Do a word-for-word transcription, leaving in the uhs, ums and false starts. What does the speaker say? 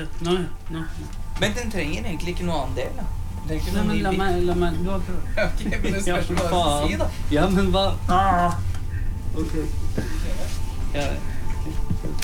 Nå, nå. Men den trenger egentlig ikke noe annen del, da. Den trenger ikke Nei, noe men ny la bit. meg, la meg, du har prøvd. Ok, men det spørs hva du faen. sier, da. Ja, men hva? Ah! Ok. Ja,